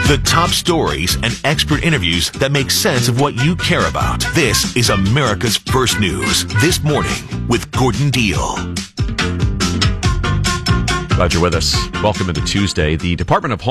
The top stories and expert interviews that make sense of what you care about. This is America's First News This Morning with Gordon Deal. Glad you're with us. Welcome into Tuesday. The Department of